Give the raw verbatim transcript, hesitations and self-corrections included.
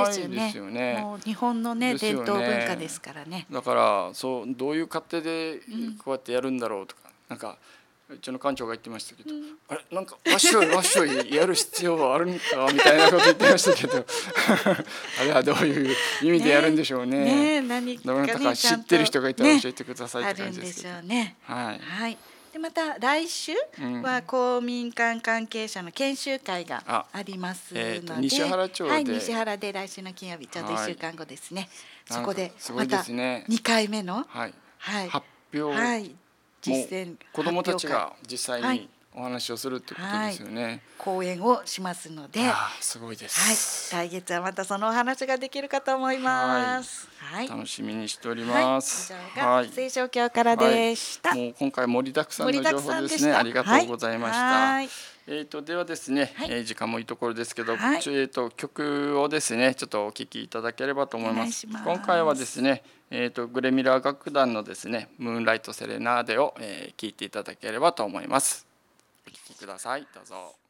ですよね。もう日本のね伝統文化ですからね。 だからそうどういう過程でこうやってやるんだろうとか、なんかうちの館長が言ってましたけど、うん、あれなんかワッショイワッショイやる必要はあるんかみたいなこと言ってましたけどあれはどういう意味でやるんでしょうね。 ね、ね何かね、 どなたか知ってる人がいたら教えてくださいって感じですけど、 ね、あるんでしょうね。 はい、 はい、でまた来週は公民館関係者の研修会がありますので、 えー、と西原町で、 はい、西原で来週の金曜日ちょうどいっしゅうかんごですね、はい、そこでまたにかいめの、 はいはい、 発表、 はい、実践子どもたちが実際にお話をするということですよね、はい、 講演をしますので、 あすごいです、 はい、来月はまたそのお話ができるかと思います、 はい、楽しみにしております、 はい、以上が水晶教からでした、 はい、もう今回盛りだくさんの情報ですね、ありがとうございました、はい、えー、とではですね、はい、えー、時間もいいところですけど、はい、えー、と曲をですねちょっとお聴きいただければと思います。今回はですね、えー、とグレミラー楽団のですねムーンライトセレナーデを、えー、聴いていただければと思います。お聴きください、どうぞ。